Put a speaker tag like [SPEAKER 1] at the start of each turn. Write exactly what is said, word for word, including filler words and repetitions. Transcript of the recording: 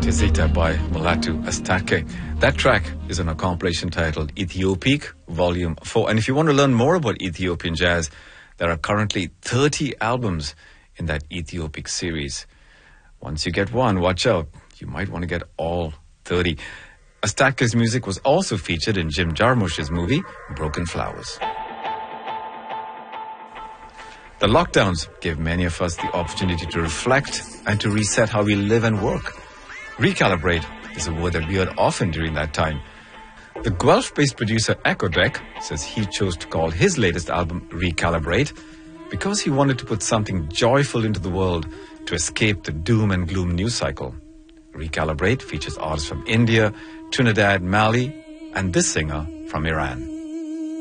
[SPEAKER 1] Kizita by Mulatu Astatke. That track is on a compilation titled Ethiopic Volume four. And if you want to learn more about Ethiopian jazz, there are currently thirty albums in that Ethiopic series. Once you get one, watch out. You might want to get all thirty. Astatke's music was also featured in Jim Jarmusch's movie, Broken Flowers. The lockdowns gave many of us the opportunity to reflect and to reset how we live and work. Recalibrate is a word that we heard often during that time. The Guelph-based producer Echo Deck says he chose to call his latest album Recalibrate because he wanted to put something joyful into the world to escape the doom and gloom news cycle. Recalibrate features artists from India, Trinidad, Mali, and this singer from Iran.